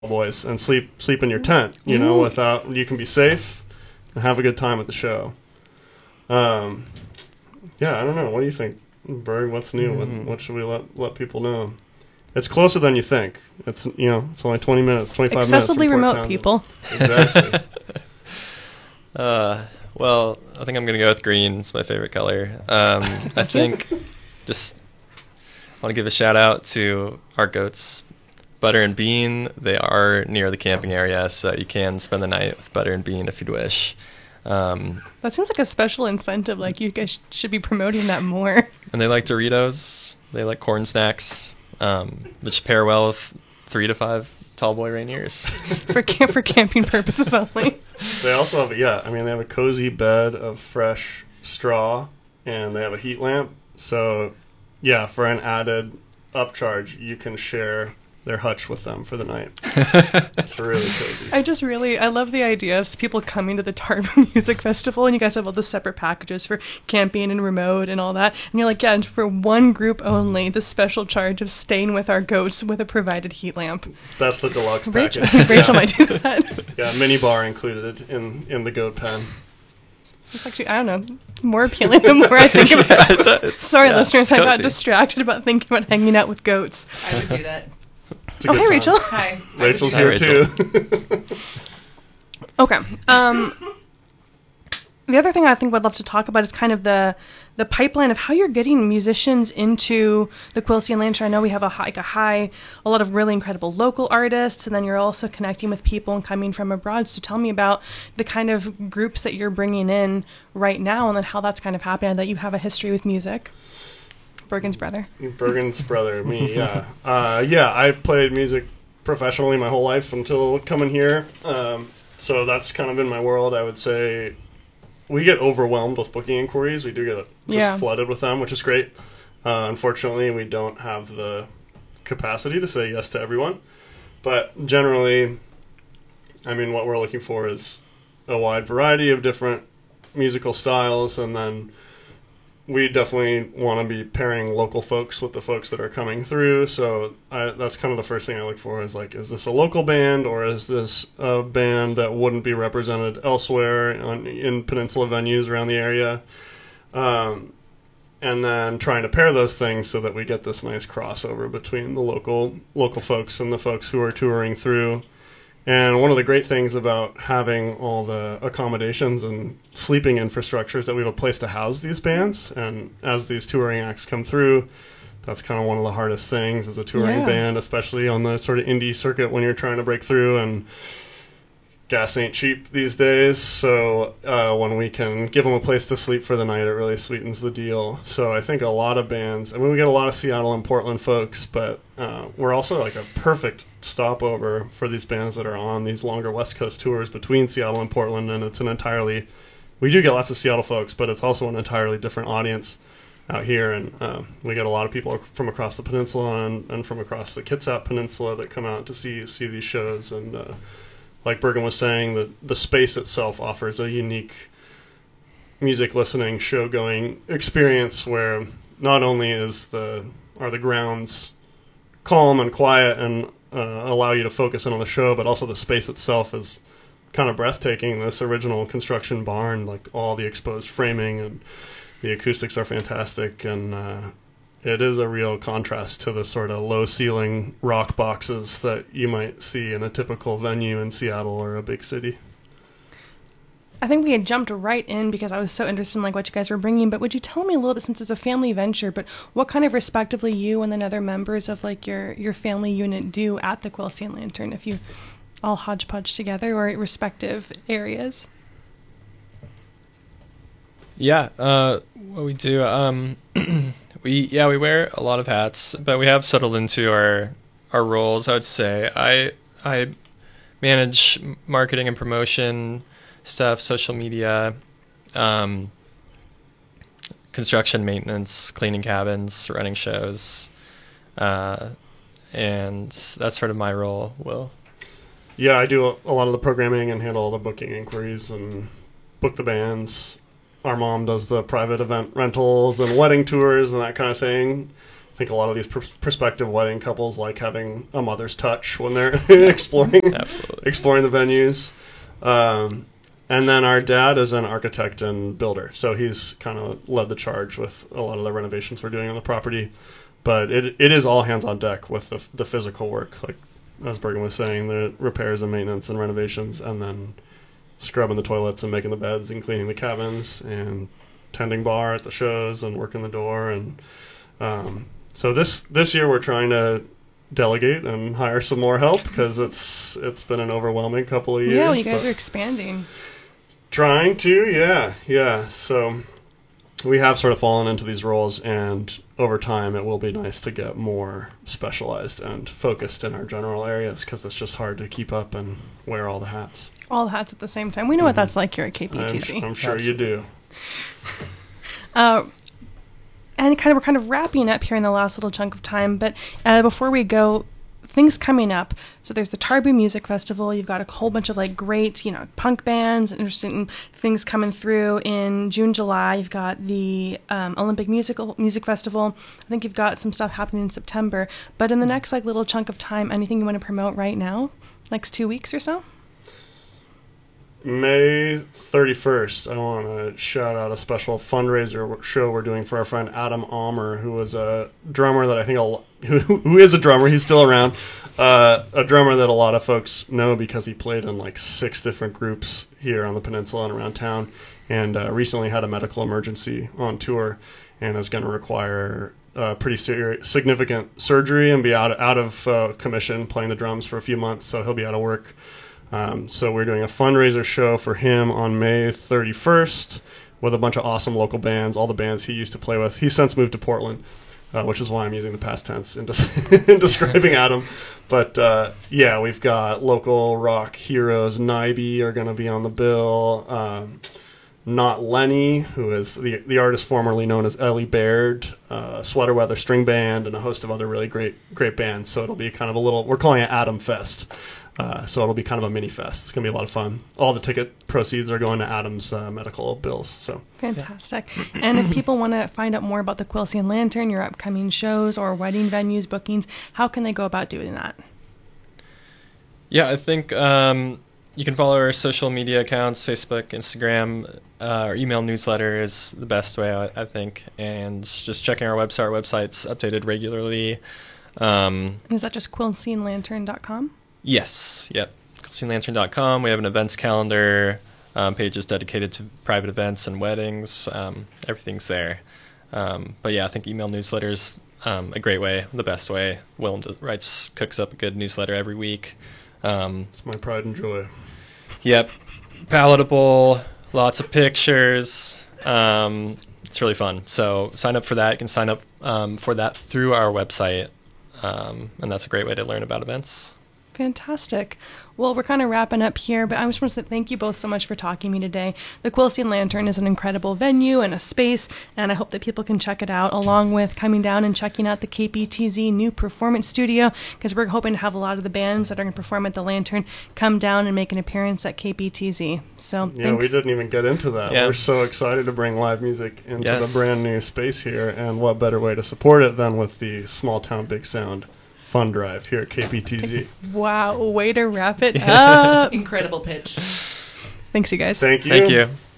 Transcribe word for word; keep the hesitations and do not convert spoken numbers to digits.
boys and sleep sleep in your tent, you know, Ooh. without, you can be safe and have a good time at the show. Um, yeah, I don't know. What do you think, Berg? What's new? Mm-hmm. What, what should we let let people know? It's closer than you think. It's, you know, it's only twenty minutes, twenty-five Accessibly minutes. remote, people. Exactly. Uh, well, I think I'm going to go with green. It's my favorite color. Um, I think just want to give a shout out to our goats, Butter and Bean. They are near the camping area, so you can spend the night with Butter and Bean if you'd wish. Um, That seems like a special incentive. Like, you guys should be promoting that more. and they like Doritos. They like corn snacks, um, which pair well with three to five tall boy Rainiers. for camp for camping purposes only. They also have, yeah, I mean, they have a cozy bed of fresh straw, and they have a heat lamp. So, yeah, for an added upcharge, you can share their hutch with them for the night. It's really cozy. I just really, I love the idea of people coming to the Tarboo Music Festival, and you guys have all the separate packages for camping and remote and all that. And you're like, yeah, and for one group only, the special charge of staying with our goats with a provided heat lamp. That's the deluxe Rachel, package. Rachel yeah. might do that. Yeah, mini bar included in, in the goat pen. It's actually, I don't know, more appealing the more I think about it. It's- Sorry, yeah, listeners, it's I got cozy. distracted about thinking about hanging out with goats. I would do that. It's a Oh, good hey, time. Rachel. Hi. I would Rachel's do here that. too. Okay. Um, the other thing I think I'd love to talk about is kind of the the pipeline of how you're getting musicians into the Quilcene Lantern. I know we have a high, like a high, a lot of really incredible local artists, and then you're also connecting with people and coming from abroad. So tell me about the kind of groups that you're bringing in right now, and then how that's kind of happening. That you have a history with music. Bergen's brother. Bergen's brother, me, yeah. Uh, yeah, I played music professionally my whole life until coming here. Um, so that's kind of been my world. I would say we get overwhelmed with booking inquiries. We do get just Yeah. flooded with them, which is great. Uh, unfortunately, we don't have the capacity to say yes to everyone. But generally, I mean, what we're looking for is a wide variety of different musical styles, and then we definitely want to be pairing local folks with the folks that are coming through. So I, that's kind of the first thing I look for is like, is this a local band, or is this a band that wouldn't be represented elsewhere on, in Peninsula venues around the area? Um, and then trying to pair those things so that we get this nice crossover between the local local folks and the folks who are touring through. And one of the great things about having all the accommodations and sleeping infrastructure is that we have a place to house these bands. And as these touring acts come through, that's kind of one of the hardest things as a touring Yeah. band, especially on the sort of indie circuit when you're trying to break through, and gas ain't cheap these days. So uh, when we can give them a place to sleep for the night, it really sweetens the deal. So I think a lot of bands, I mean, we get a lot of Seattle and Portland folks, but uh, we're also like a perfect stopover for these bands that are on these longer West Coast tours between Seattle and Portland. And it's an entirely, we do get lots of Seattle folks, but it's also an entirely different audience out here. And uh, we get a lot of people from across the peninsula and, and from across the Kitsap Peninsula that come out to see see these shows. And uh, like Bergen was saying, the, the space itself offers a unique music listening, show going experience where not only is the are the grounds calm and quiet and uh, allow you to focus in on the show, but also the space itself is kind of breathtaking. This original construction barn, like all the exposed framing, and the acoustics are fantastic, and uh, it is a real contrast to the sort of low ceiling rock boxes that you might see in a typical venue in Seattle or a big city. I think we had jumped right in because I was so interested in like what you guys were bringing. But would you tell me a little bit, since it's a family venture, but what kind of respectively you and then other members of like your your family unit do at the Quilcene Lantern, if you all hodgepodge together, or respective areas? Yeah, uh, what we do, um, we yeah we wear a lot of hats, but we have settled into our our roles. I would say I I manage marketing and promotion stuff, social media, um, construction, maintenance, cleaning cabins, running shows, uh, and that's sort of my role. Will. Yeah, I do a, a lot of the programming and handle all the booking inquiries and book the bands. Our mom does the private event rentals and wedding tours and that kind of thing. I think a lot of these pr- prospective wedding couples like having a mother's touch when they're exploring Absolutely. exploring the venues. Um, and then our dad is an architect and builder, so he's kind of led the charge with a lot of the renovations we're doing on the property. But it it is all hands on deck with the the physical work, like as Bergen was saying, the repairs and maintenance and renovations, and then scrubbing the toilets and making the beds and cleaning the cabins and tending bar at the shows and working the door. And um, so this this year we're trying to delegate and hire some more help because it's it's been an overwhelming couple of years. Yeah, well, you guys but are expanding. Trying to, yeah, yeah. So we have sort of fallen into these roles, and over time it will be nice to get more specialized and focused in our general areas because it's just hard to keep up and wear all the hats. All the hats at the same time. We know Mhm. what that's like here at K P T I'm, Z. I'm sure Absolutely. you do. Uh, and kind of we're kind of wrapping up here in the last little chunk of time, but uh, before we go, things coming up. So there's the Tarbu Music Festival. You've got a whole bunch of like great, you know, punk bands, interesting things coming through in June, July. You've got the um, Olympic Musical Music Festival. I think you've got some stuff happening in September. But in the next like little chunk of time, anything you want to promote right now? Next two weeks or so? May thirty-first, I want to shout out a special fundraiser show we're doing for our friend Adam Almer, who was a drummer that I think, a, lo- who, who is a drummer, he's still around, uh, a drummer that a lot of folks know because he played in like six different groups here on the peninsula and around town, and uh, recently had a medical emergency on tour and is going to require uh, pretty ser- significant surgery and be out, out of uh, commission playing the drums for a few months, so he'll be out of work. Um, so we're doing a fundraiser show for him on May thirty-first with a bunch of awesome local bands, all the bands he used to play with. He's since moved to Portland, uh, which is why I'm using the past tense in, des- in describing Adam. But uh, yeah, we've got local rock heroes. Naibi are going to be on the bill. Um, Not Lenny, who is the the artist formerly known as Ellie Baird, uh, Sweater Weather String Band, and a host of other really great great bands. So it'll be kind of a little, we're calling it Adam Fest. Uh, so it'll be kind of a mini fest. It's going to be a lot of fun. All the ticket proceeds are going to Adam's uh, medical bills. So Fantastic. And if people want to find out more about the Quilcene Lantern, your upcoming shows or wedding venues, bookings, how can they go about doing that? Yeah, I think um, you can follow our social media accounts, Facebook, Instagram. Uh, our email newsletter is the best way, I, I think. And just checking our website. Our website's updated regularly. Um, And is that just quilcene lantern dot com? yes, yep. quilcene lantern dot com. We have an events calendar, um, pages dedicated to private events and weddings. Um, everything's there. Um, but yeah, I think email newsletters um, a great way, the best way. Willem does, writes, cooks up a good newsletter every week. Um, it's my pride and joy. Yep. Palatable, lots of pictures. Um, it's really fun. So sign up for that. You can sign up um, for that through our website. Um, and that's a great way to learn about events. Fantastic. Well, we're kind of wrapping up here, but I just want to say thank you both so much for talking to me today. The Quilcene Lantern is an incredible venue and a space, and I hope that people can check it out, along with coming down and checking out the K P T Z new performance studio, because we're hoping to have a lot of the bands that are going to perform at the Lantern come down and make an appearance at K P T Z. So Yeah, thanks. we didn't even get into that. Yeah. We're so excited to bring live music into Yes. the brand new space here, and what better way to support it than with the Small Town Big Sound Fund Drive here at K P T Z. Wow, way to wrap it up. Incredible pitch. Thanks, you guys. Thank you. Thank you.